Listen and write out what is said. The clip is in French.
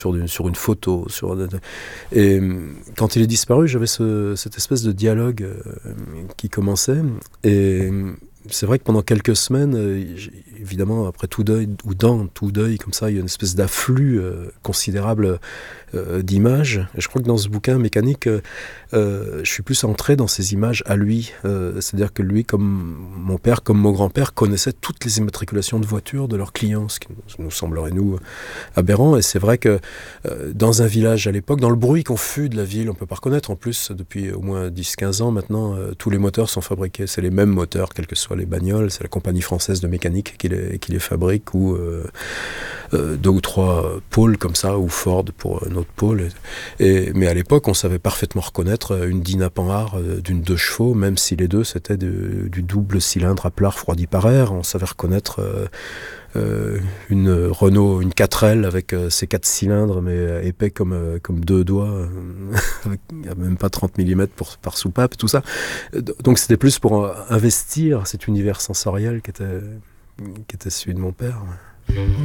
sur une photo. Et quand il est disparu, j'avais cette espèce de dialogue qui commençait. Et c'est vrai que pendant quelques semaines, évidemment, après tout deuil, ou dans tout deuil, comme ça, il y a une espèce d'afflux considérable d'images. Et je crois que dans ce bouquin Mécanique, je suis plus entré dans ces images à lui. C'est-à-dire que lui, comme mon père, comme mon grand-père, connaissait toutes les immatriculations de voitures de leurs clients, ce qui nous semblerait, nous, aberrant. Et c'est vrai que dans un village à l'époque, dans le bruit confus de la ville, on ne peut pas reconnaître. En plus, depuis au moins 10-15 ans maintenant, tous les moteurs sont fabriqués. C'est les mêmes moteurs, quelles que soient les bagnoles. C'est la compagnie française de mécanique qui les fabrique, ou 2 ou 3 pôles comme ça, ou Ford pour notre pôle. Mais à l'époque, on savait parfaitement reconnaître une Dyna Panhard d'une 2 chevaux, même si les deux c'était du double cylindre à plat refroidi par air. On savait reconnaître une Renault, une 4L avec ses 4 cylindres, mais épais comme 2 doigts, il n'y a même pas 30 mm par soupape, tout ça. Donc c'était plus pour investir cet univers sensoriel qui était celui de mon père.